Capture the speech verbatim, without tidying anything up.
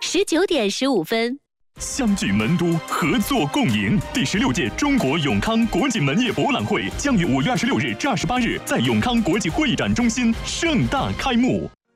十九点十五分。 相聚门都，合作共赢。第十六届中国永康国际门业博览会将于五月二十六日至二十八日在永康国际会议展中心盛大开幕。